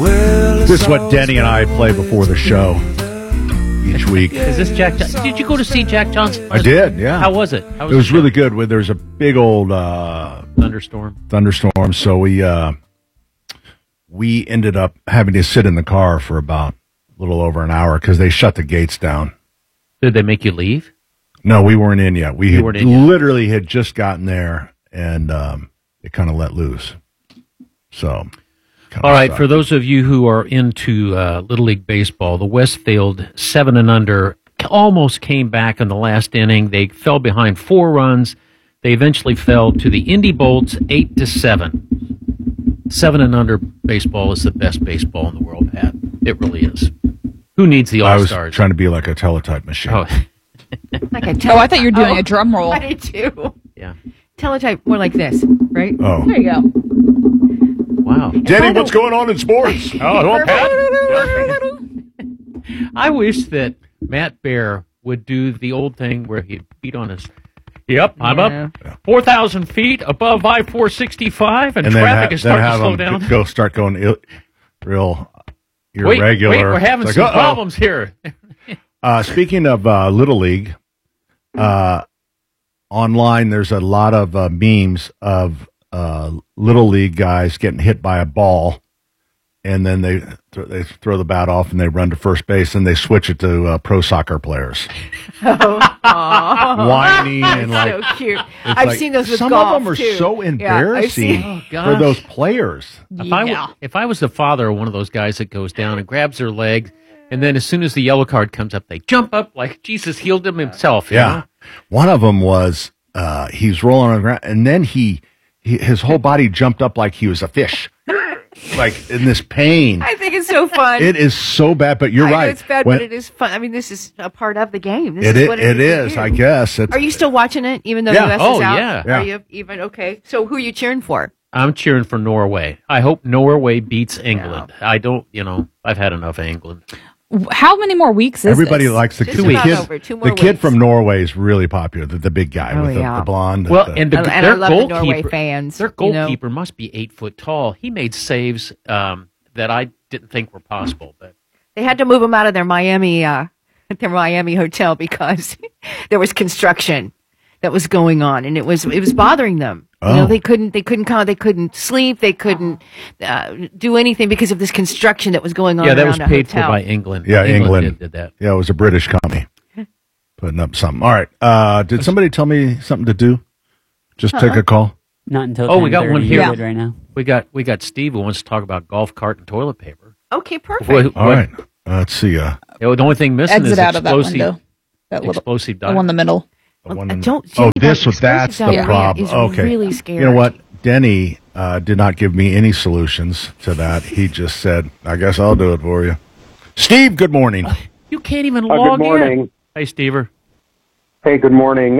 This is what Denny and I play before the show each week. Is this Jack Johnson? Did you go to see Jack Johnson? I did, yeah. How was it? It was really good. There's a big old thunderstorm, so we ended up having to sit in the car for about a little over an hour because they shut the gates down. Did they make you leave? No, we weren't in yet. We literally had just gotten there, and it kind of let loose. So, all right, for those of you who are into Little League Baseball, the Westfield 7 and under almost came back in the last inning. They fell behind 4 runs. They eventually fell to the Indy Bolts 8-7. 7 and under baseball is the best baseball in the world, Pat. It really is. Who needs the All-Stars? I was trying to be like a teletype machine. Oh, I thought you were doing a drum roll. I did too. Yeah. Teletype more like this, right? Oh. There you go. Wow. Denny, what's going on in sports? Oh, Pat. I wish that Matt Bear would do the old thing where he'd beat on his... Yep, I'm up 4,000 feet above I-465, and traffic is starting to slow down. Start going real irregular. Wait, we're having some problems here. Speaking of Little League, online there's a lot of memes of Little League guys getting hit by a ball, and then they throw the bat off and they run to first base, and they switch it to pro soccer players. Whining and like so cute. I've seen those with some golf, of them are too. so embarrassing for those players. If I was the father of one of those guys that goes down and grabs their leg, and then as soon as the yellow card comes up, they jump up like Jesus healed him himself. You know? One of them was he's rolling on the ground, and then his whole body jumped up like he was a fish. Like in this pain. I think it's so fun. It is so bad, but you're right. It's bad, but it is fun. I mean, this is a part of the game. It is, I guess. Are you still watching it, even though the U.S. is out? Yeah. Are you even okay? So who are you cheering for? I'm cheering for Norway. I hope Norway beats England. Yeah. I don't, I've had enough of England. How many more weeks is Everybody this? likes the kid. The kid from Norway is really popular. The big guy with the blonde. Well, and I love the Norway fans. Their goalkeeper must be 8 foot tall. He made saves that I didn't think were possible. But they had to move him out of their Miami hotel because there was construction that was going on, and it was bothering them. Oh. They couldn't sleep, they couldn't do anything because of this construction that was going on. Yeah, that was paid for by England. Yeah, England did that. Yeah, it was a British company putting up something. All right, did somebody tell me something to do? Just take a call. Not until we got one here right now. We got Steve who wants to talk about golf cart and toilet paper. Okay, perfect. All right, let's see. The only thing missing is out of that window. Explosive the one in the middle. That's the problem. Okay, really scary. You know what? Denny did not give me any solutions to that. He just said, "I guess I'll do it for you." Steve, good morning. You can't even log good morning. in. Hey, Stever. Hey, good morning.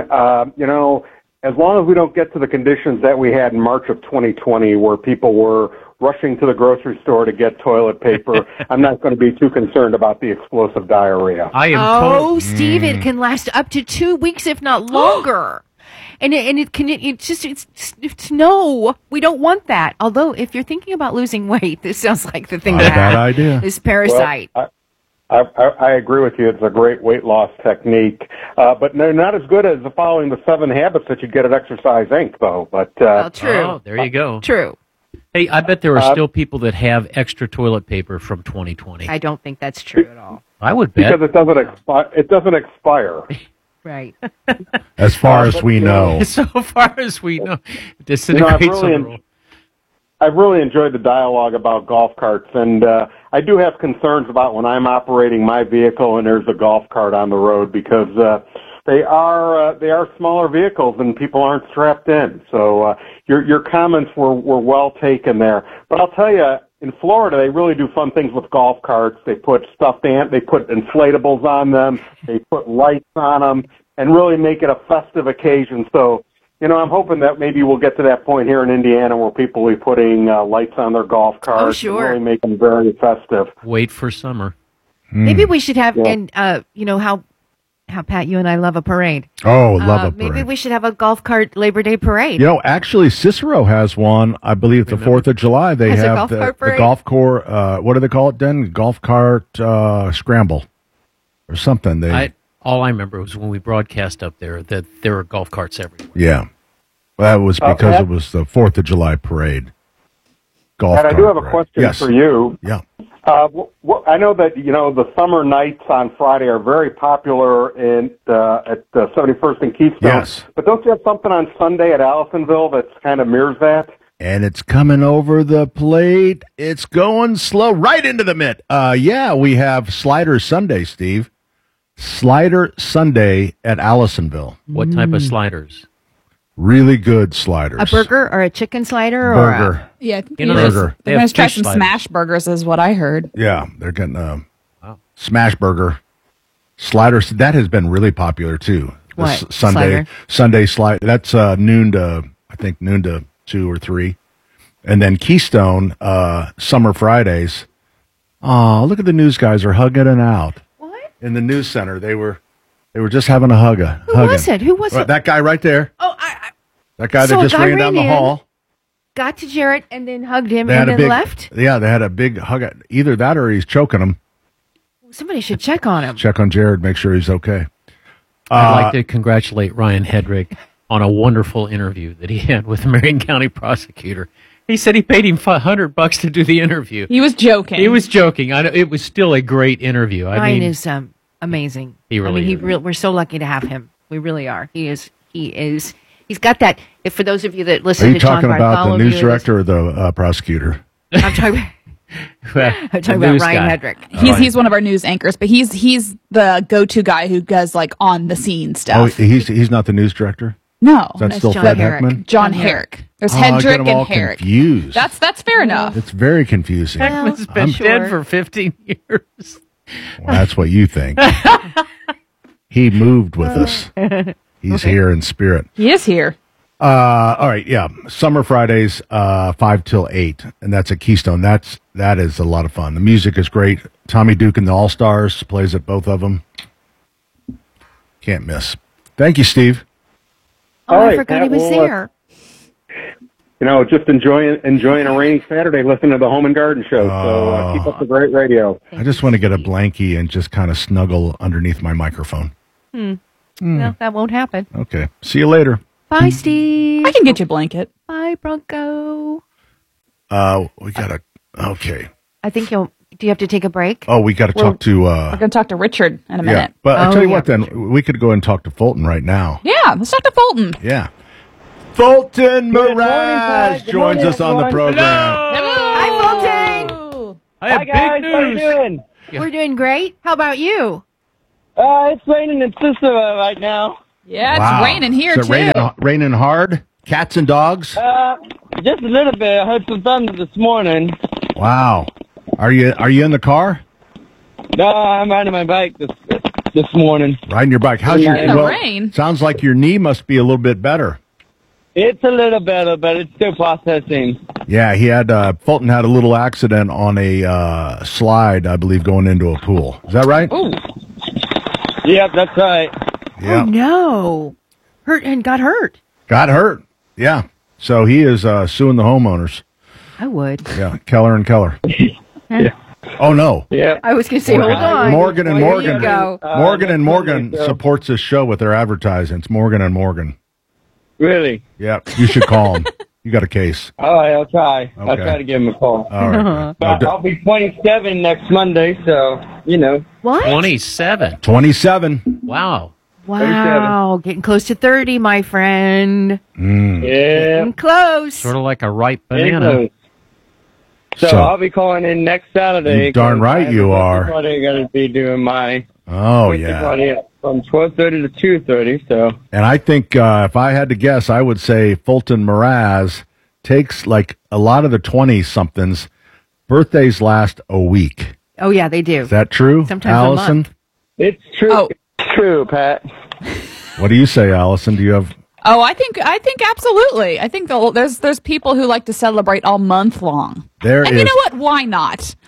As long as we don't get to the conditions that we had in March of 2020, where people were rushing to the grocery store to get toilet paper, I'm not going to be too concerned about the explosive diarrhea. Steve, it can last up to 2 weeks, if not longer. No, we don't want that. Although, if you're thinking about losing weight, this sounds like the thing to have. Bad idea. This parasite. Well, I agree with you. It's a great weight loss technique, but they're not as good as following the 7 habits that you get at Exercise Inc. Though. But true. Oh, there you go. True. Hey, I bet there are still people that have extra toilet paper from 2020. I don't think that's true at all. I would bet because it doesn't expire. Right. As far as we know. So far as we know, it disintegrates I've really enjoyed the dialogue about golf carts, and I do have concerns about when I'm operating my vehicle and there's a golf cart on the road because they are smaller vehicles and people aren't strapped in. So your comments were well taken there. But I'll tell you, in Florida, they really do fun things with golf carts. They put they put inflatables on them, they put lights on them, and really make it a festive occasion. So, I'm hoping that maybe we'll get to that point here in Indiana where people will be putting lights on their golf carts. Oh, sure. And really make them very festive. Wait for summer. Maybe we should have, and how how Pat, you and I love a parade. Oh, love a parade. Maybe we should have a golf cart Labor Day parade. You know, actually, Cicero has one. I believe the 4th of July. They Has a have golf cart the parade? golf course. What do they call it, then? Golf cart scramble or something. All I remember was when we broadcast up there that there were golf carts everywhere. Yeah. Well, that was because Pat? it was the 4th of July parade. Golf And I do cart have a parade. question Yes. for you. Yeah. I know that the summer nights on Friday are very popular at 71st and Keystone. Yes. But don't you have something on Sunday at Allisonville that's kind of mirrors that? And it's coming over the plate. It's going slow right into the mitt. Yeah, we have Slider Sunday, Steve. Slider Sunday at Allisonville. What type of sliders? Really good sliders. A burger or a chicken slider Burger. Yeah, You know, Burger. they they're have going to try fish some sliders. smash burgers, is what I heard. Yeah, they're getting smash burger. Sliders, that has been really popular too. The What? Sunday slide. That's noon to 2 or 3. And then Keystone, summer Fridays. Oh, look at the news guys are hugging it out. What? In the news center. They were just having a hug. Who was it? Who was it? That guy right there. Oh, That guy So that a just guy ran down the ran in. hall. got to Jarrett and then hugged him They and had then a big, left? Yeah, they had a big hug. Either that or he's choking him. Somebody should check on him. Check on Jared, make sure he's okay. I'd like to congratulate Ryan Hedrick on a wonderful interview that he had with the Marion County prosecutor. He said he paid him $100 to do the interview. He was joking. He was joking. I know, it was still a great interview. Ryan is amazing. He really is. We're so lucky to have him. We really are. He's got that. If for those of you that Are listen you to John talking about the Bartholomew, news director or the prosecutor? I'm talking about Ryan Hedrick. He's one of our news anchors, but he's the go-to guy who does like on the scene Oh, stuff. he's not the news director? No, Is that That's still John Fred Herrick. Heckman? John Herrick. There's Oh, I get Hedrick them and all Herrick. confused. That's fair enough. It's very confusing. Heckman's been sure. dead for 15 years. Well, that's what you think. He moved with us. He's here in spirit. He is here. All right, yeah. Summer Fridays, 5 till 8, and that's at Keystone. That is a lot of fun. The music is great. Tommy Duke and the All Stars plays at both of them. Can't miss. Thank you, Steve. Oh, All I right, forgot he Pat, was well, there. Just enjoying a rainy Saturday, listening to the Home and Garden Show. So keep up the great radio. I just want to get a blankie and just kind of snuggle underneath my microphone. Well, that won't happen. Okay. See you later. Bye, Steve. I can get you a blanket. Bye, Bronco. We got to, okay. I think do you have to take a break? Oh, we got to talk to, We're going to talk to Richard in a yeah. minute. But I'll Oh, tell you yeah. what then, we could go and talk to Fulton right now. Yeah, let's talk to Fulton. Yeah. Fulton Good morning, Mraz Pat. Good joins morning, us on the everyone. program. Hi, Fulton. I have Hi guys, big how you news. doing? We're doing great. How about you? It's raining in Cicero right now. Yeah, Wow. it's raining here, Is too. it raining hard? Cats and dogs? Just a little bit. I heard some thunder this morning. Wow. Are you in the car? No, I'm riding my bike this morning. Riding your bike. How's your In the well, rain? Sounds like your knee must be a little bit better. It's a little better, but it's still processing. Yeah, he had Fulton had a little accident on a slide, I believe, going into a pool. Is that right? Ooh. Yep, that's right. Yeah. Oh, no. Got hurt. Got hurt. Yeah. So he is suing the homeowners. I would. Yeah, Keller and Keller. Oh no. Yep. I was going to say, hold on. Morgan and There Morgan. you go. Morgan and next Morgan Monday, so- supports this show with their advertisements. Morgan and Morgan. Really? Yeah, you should call them. You got a case. All right, I'll try. I'll Okay. try to give him a call. All right. But I'll be 27 next Monday, so, What? 27. 27. Wow. Wow. Getting close to 30, my friend. Mm. Yeah. Getting close. Sort of like a ripe Very banana. close. So, So- I'll be calling in next Saturday. You darn 'cause right I have you a are. birthday party. Going to be doing my Oh, birthday yeah. party from 12:30 to 2:30. So And I think if I had to guess, I would say Fulton Mraz takes like a lot of the 20-somethings. Birthdays last a week. Oh, yeah, they do. Is that true, Sometimes a Allison? month. it's true. Oh. It's true, Pat. What do you say, Allison? Do you have... Oh, I think absolutely. I think there's people who like to celebrate all month long. There And is... you know what? Why not?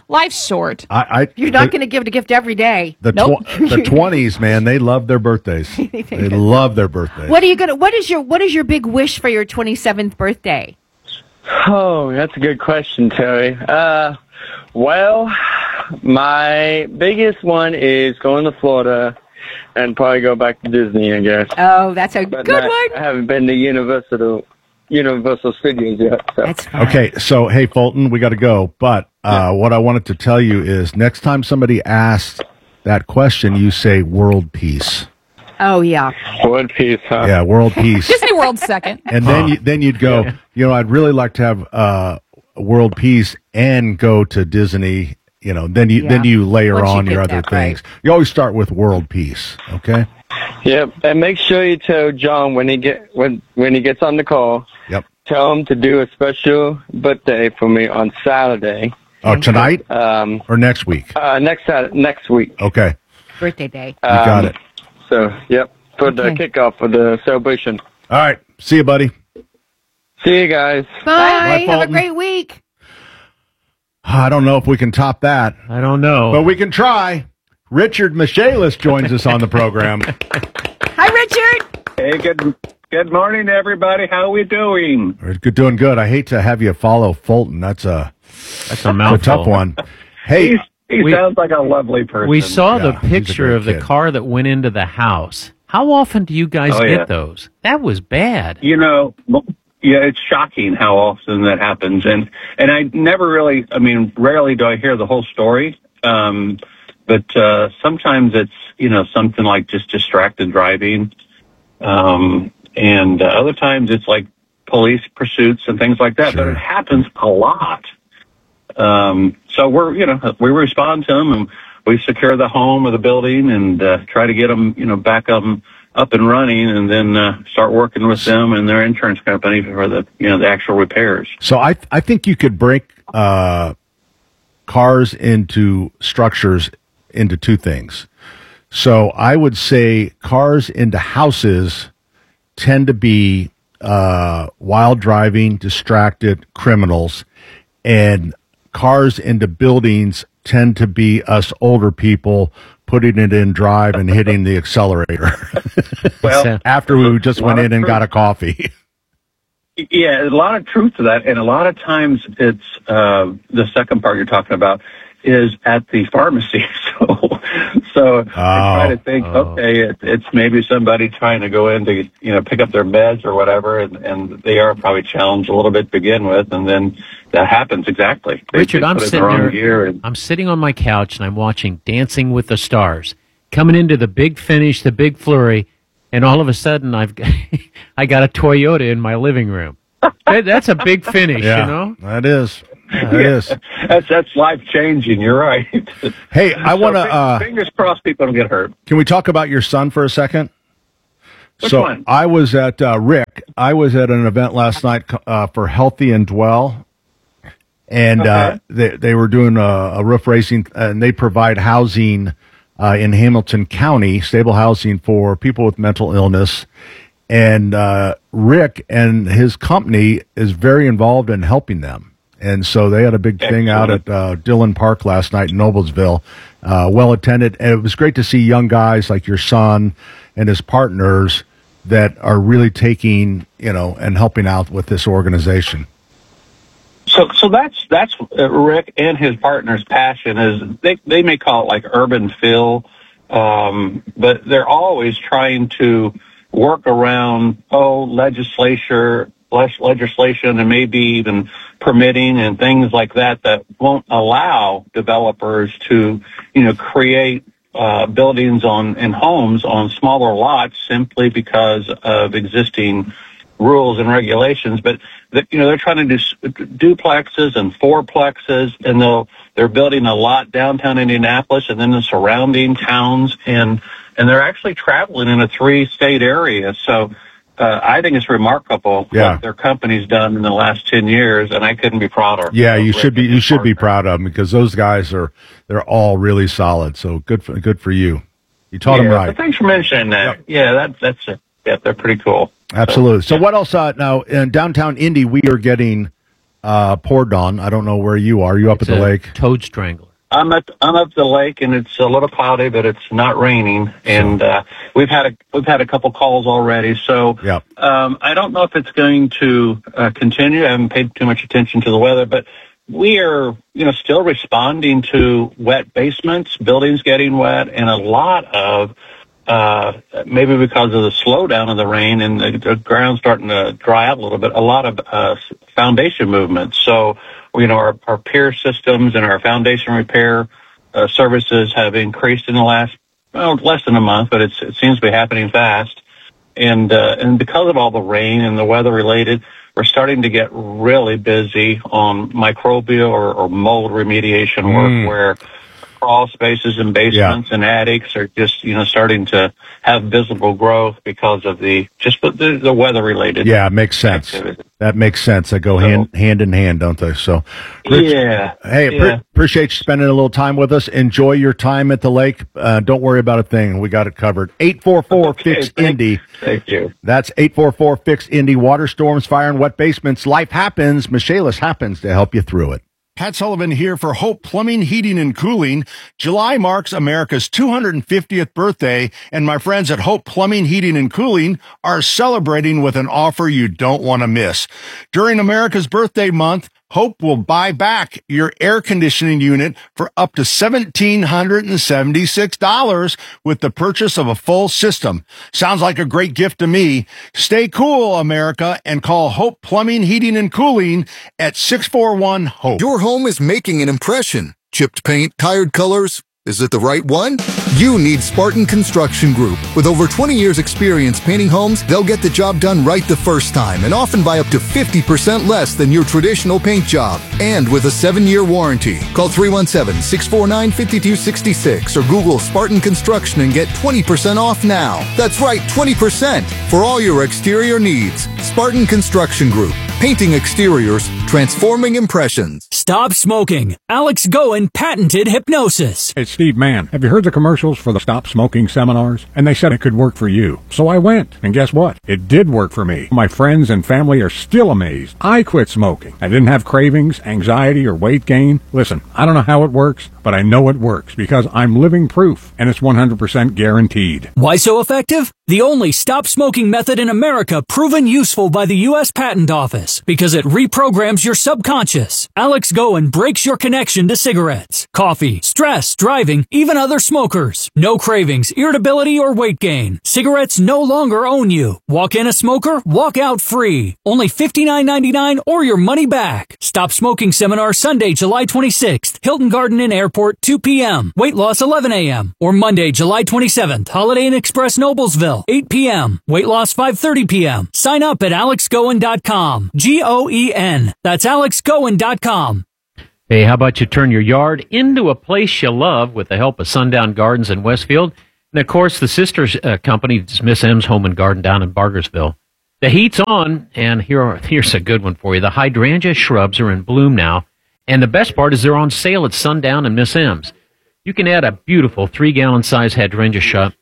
Life's short. You're not going to give a gift every day. The Nope. the 20s, man, they love their birthdays. They love their birthdays. What is your big wish for your 27th birthday? Oh, that's a good question, Terry. Well, my biggest one is going to Florida and probably go back to Disney, I guess. Oh, that's a But good I one. haven't been to Universal Studios yet. So. That's fine. Okay, so hey, Fulton, we got to go. But what I wanted to tell you is next time somebody asks that question, you say world peace. Oh, yeah. One piece, huh? Yeah, world peace. Disney World's second. And then you'd go, I'd really like to have world peace and go to Disney. Then you layer Once you on your get other that right. things. You always start with world peace, okay? Yep. And make sure you tell John when he gets on the call. Yep. Tell him to do a special birthday for me on Saturday. Oh, tonight or next week? Next week. Okay, Birthday day. you got it. So, yep, for the Okay. kickoff for the celebration. All right, see you, buddy. See you guys. Bye. Have a Fulton. great week. I don't know if we can top that, I don't know. but we can try. Richard Michaelis joins us on the program. Hi, Richard. Hey, good morning, everybody. How we doing? We're doing good. I hate to have you follow Fulton. That's a mouthful. tough one. Hey, He We- sounds like a lovely person. We saw the Yeah, he's a picture great of the kid. car that went into the house. How often do you guys Oh, get yeah. those? That was bad. Yeah, it's shocking how often that happens, and I never really, rarely do I hear the whole story. But sometimes it's something like just distracted driving, and other times it's like police pursuits and things like that. Sure. But it happens a lot. So we respond to them and we secure the home or the building and try to get them back up and running, and then start working with them and their insurance company for the actual repairs. so I think you could break cars into structures into two things. So I would say cars into houses tend to be while driving, distracted criminals, and cars into buildings tend to be us older people putting it in drive and hitting the accelerator Well, after we just went in and got a coffee. yeah, a lot of truth to that, and a lot of times it's the second part you're talking about is at the pharmacy. So I try to think, okay, it's maybe somebody trying to go in to pick up their meds or whatever, and they are probably challenged a little bit to begin with, and then that happens exactly. Richard, They I'm put in the sitting wrong there. gear and- I'm sitting on my couch and I'm watching Dancing with the Stars, coming into the big finish, the big flurry, and all of a sudden I got a Toyota in my living room. That's a big finish, That is. That is. That's life changing. You're right. Hey, I want So to. fingers crossed people don't get hurt. Can we talk about your son for a second? Which so one? I was at Rick. I was at an event last night for Healthy and Dwell, and they were doing a roof racing, and they provide housing in Hamilton County, stable housing for people with mental illness. And Rick and his company is very involved in helping them. And so they had a big thing out at Dillon Park last night in Noblesville, well attended. And it was great to see young guys like your son and his partners that are really taking, and helping out with this organization. So that's Rick and his partner's passion is they may call it like urban fill, but they're always trying to work around legislation and maybe even permitting and things like that won't allow developers to create buildings and homes on smaller lots simply because of existing rules and regulations. But they're trying to do duplexes and fourplexes, and they're building a lot downtown Indianapolis and then the surrounding towns, and they're actually traveling in a 3-state area. So I think it's remarkable what their company's done in the last 10 years, and I couldn't be prouder. Yeah, you should be proud of them because those guys they're all really solid. So good for you. You taught them right. But thanks for mentioning that. Yep. Yeah, that's it. Yeah, they're pretty cool. Absolutely. So what else? Now in downtown Indy, we are getting poured on. I don't know where you are. You up at the lake? Toad strangler. I'm up the lake, and it's a little cloudy, but it's not raining. And we've had a couple calls already. So yep. I don't know if it's going to continue. I haven't paid too much attention to the weather, but we are, still responding to wet basements, buildings getting wet, and a lot of maybe because of the slowdown of the rain and the ground starting to dry out a little bit, a lot of foundation movement. So, our pier systems and our foundation repair services have increased in the last, less than a month, but it seems to be happening fast. And because of all the rain and the weather related, we're starting to get really busy on microbial or mold remediation work where crawl spaces and basements and attics are just, starting to have visible growth because of the weather related. Yeah, it makes sense. Activity. That makes sense. They go hand in hand, don't they? So, Rich, appreciate you spending a little time with us. Enjoy your time at the lake. Don't worry about a thing. We got it covered. 844-FIX-INDY. Thank you. That's 844-FIX-INDY. Water storms, fire, and wet basements. Life happens. Michaelis happens to help you through it. Pat Sullivan here for Hope Plumbing, Heating, and Cooling. July marks America's 250th birthday, and my friends at Hope Plumbing, Heating, and Cooling are celebrating with an offer you don't want to miss. During America's birthday month, Hope will buy back your air conditioning unit for up to $1,776 with the purchase of a full system. Sounds like a great gift to me. Stay cool, America, and call Hope Plumbing, Heating, and Cooling at 641-HOPE. Your home is making an impression. Chipped paint, tired colors. Is it the right one? You need Spartan Construction Group. With over 20 years experience painting homes, they'll get the job done right the first time and often by up to 50% less than your traditional paint job. And with a 7-year warranty. Call 317-649-5266 or Google Spartan Construction and get 20% off now. That's right, 20% for all your exterior needs. Spartan Construction Group. Painting exteriors, transforming impressions. Stop smoking. Alex Goen patented hypnosis. It's Steve Mann. Have you heard the commercials for the Stop Smoking seminars? And they said it could work for you. So I went, and guess what? It did work for me. My friends and family are still amazed. I quit smoking. I didn't have cravings, anxiety, or weight gain. Listen, I don't know how it works, but I know it works because I'm living proof, and it's 100% guaranteed. Why so effective? The only stop smoking method in America proven useful by the U.S. Patent Office because it reprograms your subconscious. Alex Goen breaks your connection to cigarettes, coffee, stress, driving, even other smokers. No cravings, irritability, or weight gain. Cigarettes no longer own you. Walk in a smoker, walk out free. Only $59.99 or your money back. Stop Smoking Seminar Sunday, July 26th. Hilton Garden Inn Airport, 2 p.m. Weight loss, 11 a.m. Or Monday, July 27th. Holiday Inn Express, Noblesville, 8 p.m. Weight loss, 5:30 p.m. Sign up at alexgoen.com. Goen. That's alexgoen.com. Hey, how about you turn your yard into a place you love with the help of Sundown Gardens in Westfield? And, of course, the sister company is Miss M's Home and Garden down in Bargersville. The heat's on, and here's a good one for you. The hydrangea shrubs are in bloom now, and the best part is they're on sale at Sundown and Miss M's. You can add a beautiful 3-gallon size hydrangea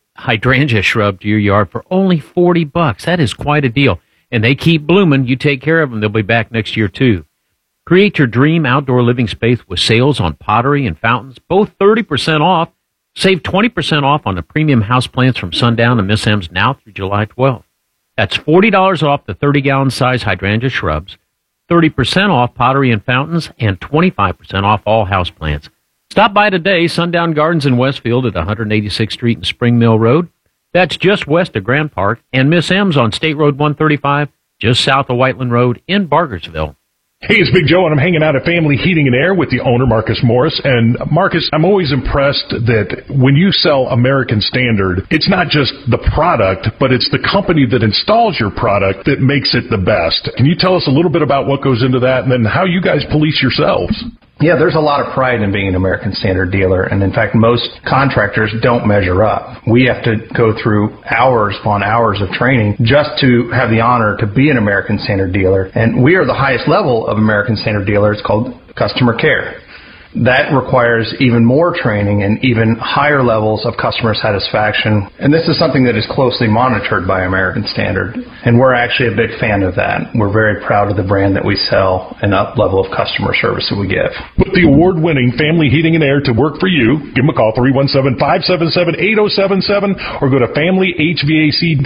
shrub to your yard for only $40. That is quite a deal. And they keep blooming. You take care of them. They'll be back next year, too. Create your dream outdoor living space with sales on pottery and fountains, both 30% off. Save 20% off on the premium houseplants from Sundown and Miss M's now through July 12th. That's $40 off the 30-gallon size hydrangea shrubs, 30% off pottery and fountains, and 25% off all houseplants. Stop by today, Sundown Gardens in Westfield at 186th Street and Spring Mill Road. That's just west of Grand Park, and Miss M's on State Road 135, just south of Whiteland Road in Bargersville. Hey, it's Big Joe, and I'm hanging out at Family Heating and Air with the owner, Marcus Morris. And Marcus, I'm always impressed that when you sell American Standard, it's not just the product, but it's the company that installs your product that makes it the best. Can you tell us a little bit about what goes into that and then how you guys police yourselves? Yeah, there's a lot of pride in being an American Standard dealer, and in fact, most contractors don't measure up. We have to go through hours upon hours of training just to have the honor to be an American Standard dealer, and we are the highest level of American Standard dealer. It's called customer care. That requires even more training and even higher levels of customer satisfaction. And this is something that is closely monitored by American Standard. And we're actually a big fan of that. We're very proud of the brand that we sell and up level of customer service that we give. Put the award-winning Family Heating and Air to work for you. Give them a call, 317-577-8077, or go to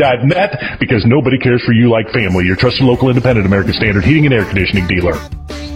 FamilyHVAC.net, because nobody cares for you like family. Your trusted local independent American Standard heating and air conditioning dealer.